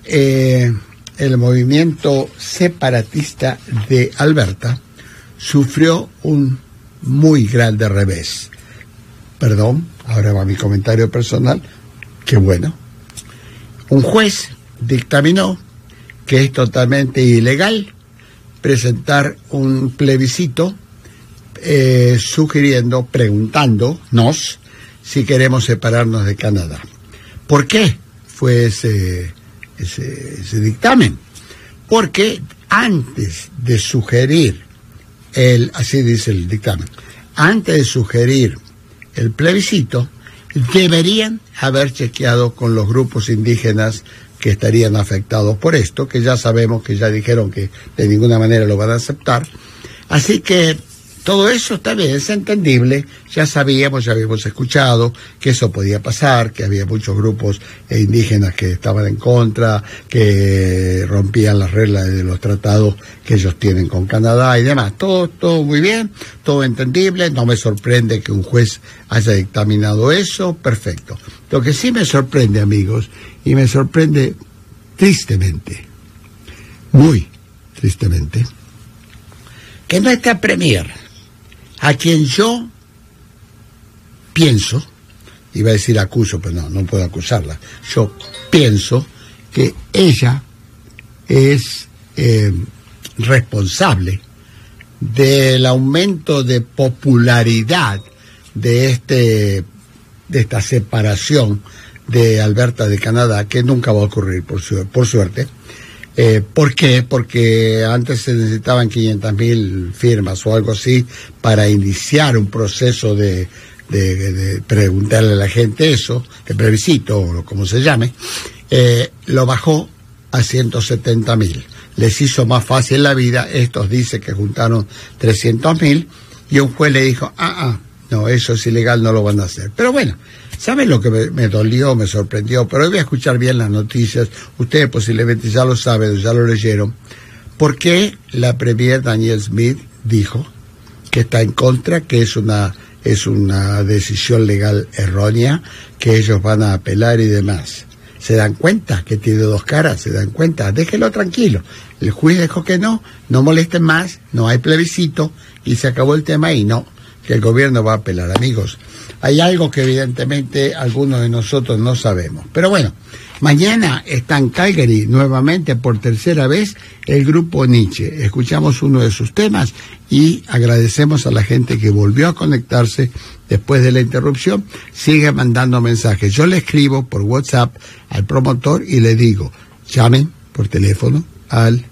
el movimiento separatista de Alberta sufrió un muy grande revés. Perdón, ahora va mi comentario personal. Qué bueno. Un juez dictaminó que es totalmente ilegal presentar un plebiscito sugiriendo, preguntándonos si queremos separarnos de Canadá. ¿Por qué fue ese dictamen? Porque antes de sugerir así dice el dictamen, antes de sugerir el plebiscito, deberían haber chequeado con los grupos indígenas que estarían afectados por esto, que ya sabemos que ya dijeron que de ninguna manera lo van a aceptar. Así que todo eso también es entendible, ya sabíamos, ya habíamos escuchado que eso podía pasar, que había muchos grupos indígenas que estaban en contra, que rompían las reglas de los tratados que ellos tienen con Canadá y demás. Todo muy bien, todo entendible, no me sorprende que un juez haya dictaminado eso, perfecto. Lo que sí me sorprende, amigos, y me sorprende tristemente, muy tristemente, que nuestra premier, a quien yo pienso, iba a decir acuso, pero no puedo acusarla, yo pienso que ella es responsable del aumento de popularidad de esta separación de Alberta de Canadá, que nunca va a ocurrir por suerte. ¿Por qué? Porque antes se necesitaban 500,000 firmas o algo así para iniciar un proceso de preguntarle a la gente eso, el plebiscito o como se llame. Lo bajó a 170,000. Les hizo más fácil la vida. Estos dicen que juntaron 300,000 y un juez le dijo, no, eso es ilegal, no lo van a hacer. Pero bueno, ¿saben lo que me dolió, me sorprendió? Pero hoy voy a escuchar bien las noticias. Ustedes posiblemente ya lo saben, ya lo leyeron. ¿Por qué la premier Danielle Smith dijo que está en contra, que es una decisión legal errónea, que ellos van a apelar y demás? ¿Se dan cuenta que tiene dos caras? ¿Se dan cuenta? Déjenlo tranquilo. El juez dijo que no molesten más, no hay plebiscito y se acabó el tema y no, que el gobierno va a apelar. Amigos, hay algo que evidentemente algunos de nosotros no sabemos. Pero bueno, mañana está en Calgary nuevamente por tercera vez el grupo Nietzsche. Escuchamos uno de sus temas y agradecemos a la gente que volvió a conectarse después de la interrupción. Sigue mandando mensajes. Yo le escribo por WhatsApp al promotor y le digo, llamen por teléfono al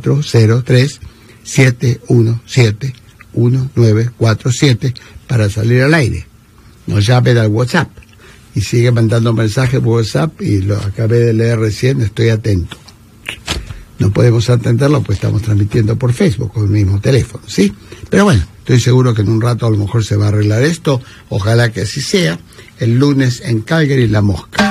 403-717-1947 para salir al aire. Nos llamen al WhatsApp y sigue mandando mensajes por WhatsApp y lo acabé de leer recién, estoy atento. No podemos atenderlo pues estamos transmitiendo por Facebook con el mismo teléfono, ¿sí? Pero bueno, estoy seguro que en un rato a lo mejor se va a arreglar esto, ojalá que así sea. El lunes en Calgary, La Mosca.